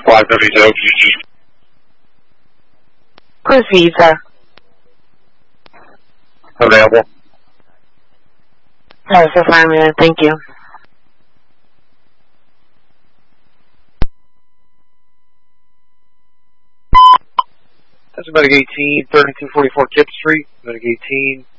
5W Cruise visa. available. That's a 5 minute, thank you. That's Medic 18, 3244 Kip Street. Medic 18,